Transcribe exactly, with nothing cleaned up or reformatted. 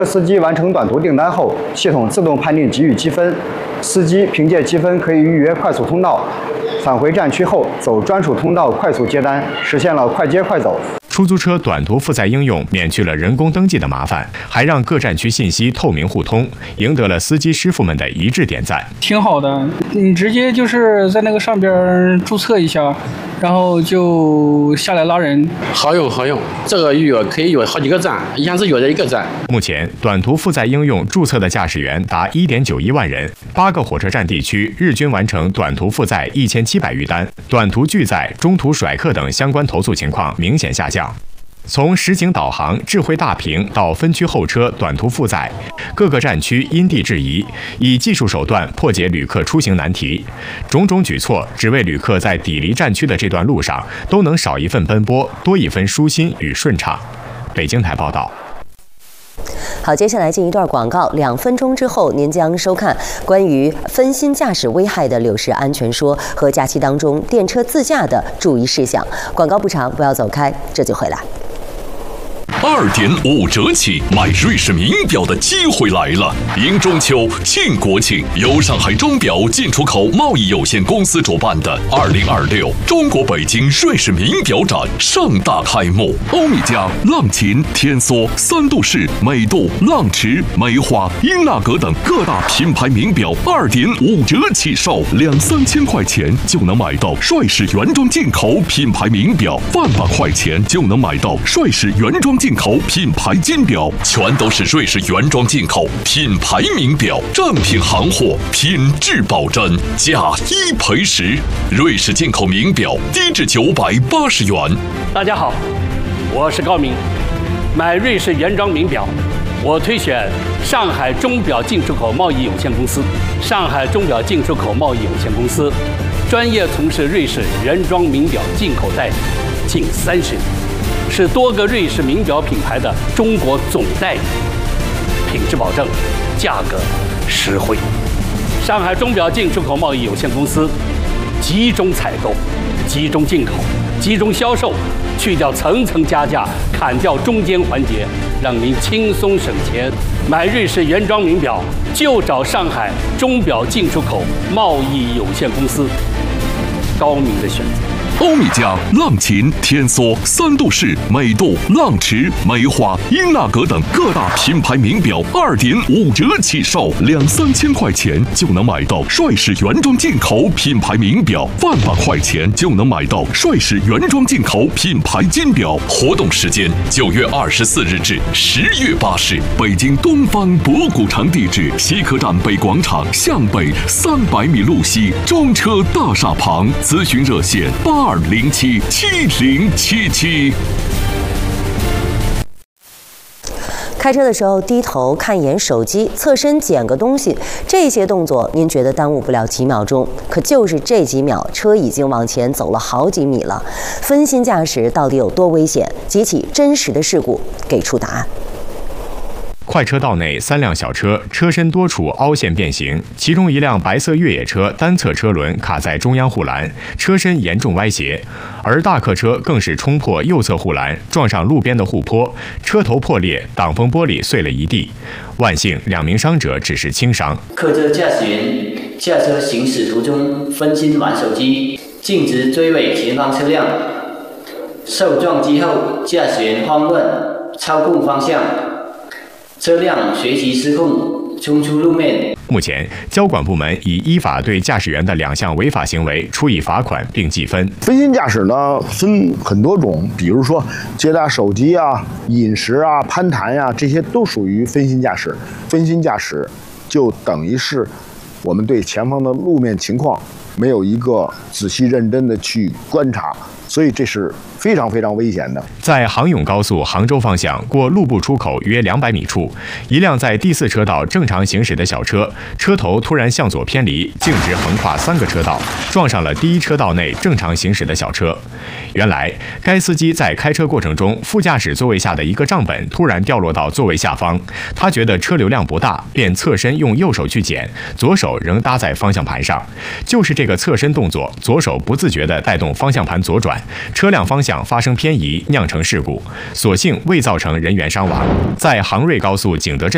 司机完成短途订单后，系统自动判定给予积分，司机凭借积分可以预约快速通道，返回站区后走专属通道快速接单，实现了快接快走。 出租车短途负载应用免去了人工登记的麻烦，还让各站区信息透明互通，赢得了司机师傅们的一致点赞。 挺好的，你直接就是在那个上边注册一下，然后就下来拉人。 好用好用，这个约可以约好几个站，以前是约在一个站。 目前短途负载应用注册的驾驶员达 一点九一万人，八个火车站地区日均完成短途负载一千七百余单，短途拒载、中途甩客等相关投诉情况明显下降。从实景导航、智慧大屏到分区候车、短途负载，各个站区因地制宜，以技术手段破解旅客出行难题。种种举措，只为旅客在抵离站区的这段路上都能少一份奔波，多一分舒心与顺畅。北京台报道。 好，接下来进一段广告，两分钟之后您将收看关于分心驾驶危害的柳石安全说和假期当中电车自驾的注意事项。广告不长，不要走开，这就回来。 二点五折起买瑞士名表的机会来了！迎中秋庆国庆，由上海钟表进出口贸易有限公司主办的二零二六中国北京瑞士名表展盛大开幕。欧米茄、浪琴、天梭、三度式、美度、浪驰、梅花、英纳格等各大品牌名表二点五折起售，两三千块钱就能买到帅士原装进口品牌名表，万把块钱就能买到帅士原装进口品牌金表，全都是瑞士原装进口品牌名表，正品行货，品质保真，价一赔十。瑞士进口名表低至九百八十元。 大家好，我是高明。买瑞士原装名表，我推选上海钟表进出口贸易有限公司。上海钟表进出口贸易有限公司专业从事瑞士原装名表进口代理近三十年。是多个瑞士名表品牌的中国总代理，品质保证，价格实惠。上海钟表进出口贸易有限公司集中采购、集中进口、集中销售，去掉层层加价，砍掉中间环节，让您轻松省钱。买瑞士原装名表就找上海钟表进出口贸易有限公司，高明的选择。 欧米茄、浪琴、天梭、三度式、美度、浪驰、梅花、英纳格等各大品牌名表二点五折起售，两三千块钱就能买到帅士原装进口品牌名表，万把块钱就能买到帅士原装进口品牌金表。活动时间九月二十四日至十月八日，北京东方博古城地址：西客站北广场向北三百米路西中车大厦旁。咨询热线八二零七七零七七。 开车的时候低头看一眼手机，侧身捡个东西，这些动作您觉得耽误不了几秒钟，可就是这几秒，车已经往前走了好几米了。分心驾驶到底有多危险？几起真实的事故给出答案。 快车道内，三辆小车车身多处凹陷变形，其中一辆白色越野车单侧车轮卡在中央护栏，车身严重歪斜，而大客车更是冲破右侧护栏，撞上路边的护坡，车头破裂，挡风玻璃碎了一地。万幸，两名伤者只是轻伤。 客车驾驶员驾车行驶途中分心玩手机，径直追尾前方车辆，受撞击后，驾驶员慌乱，操控方向。车辆随即失控，冲出路面。 目前，交管部门已依法对驾驶员的两项违法行为处以罚款并记分。 分心驾驶呢，分很多种，比如说接打手机啊、饮食啊、攀谈呀、啊，这些都属于分心驾驶。分心驾驶就等于是我们对前方的路面情况没有一个仔细认真的去观察，所以这是非常非常危险的。 在杭甬高速杭州方向过路部出口约两百米处，一辆在第四车道正常行驶的小车，车头突然向左偏离，径直横跨三个车道，撞上了第一车道内正常行驶的小车。原来，该司机在开车过程中，副驾驶座位下的一个账本突然掉落到座位下方，他觉得车流量不大，便侧身用右手去捡，左手仍搭在方向盘上。就是这个侧身动作，左手不自觉地带动方向盘左转，车辆方向发生偏移，酿成事故。所幸未造成人员伤亡。在杭瑞高速景德镇